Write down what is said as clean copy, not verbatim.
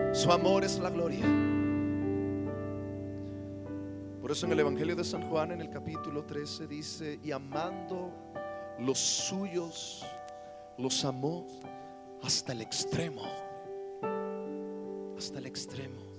Su amor es la gloria. Por eso en el Evangelio de San Juan, en el capítulo 13, dice: y amando los suyos, los amó hasta el extremo. Hasta el extremo.